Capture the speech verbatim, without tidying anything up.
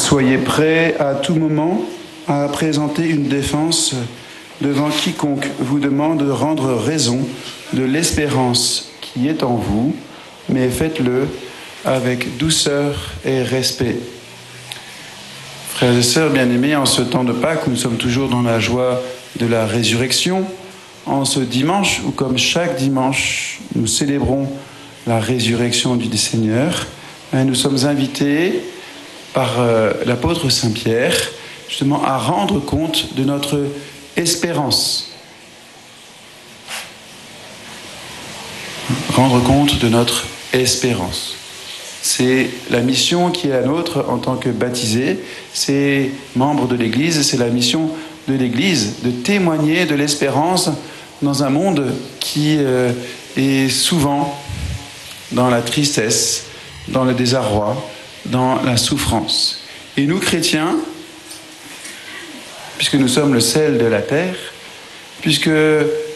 Soyez prêts à tout moment à présenter une défense devant quiconque vous demande de rendre raison de l'espérance qui est en vous, mais faites-le avec douceur et respect. Frères et sœurs bien-aimés, en ce temps de Pâques, nous sommes toujours dans la joie de la résurrection. En ce dimanche, où comme chaque dimanche, nous célébrons la résurrection du Seigneur, nous sommes invités par euh, l'apôtre Saint-Pierre, justement, à rendre compte de notre espérance. Rendre compte de notre espérance. C'est la mission qui est la nôtre en tant que baptisés, c'est membres de l'Église, c'est la mission de l'Église de témoigner de l'espérance dans un monde qui euh, est souvent dans la tristesse, dans le désarroi, dans la souffrance. Et nous, chrétiens, puisque nous sommes le sel de la terre, puisque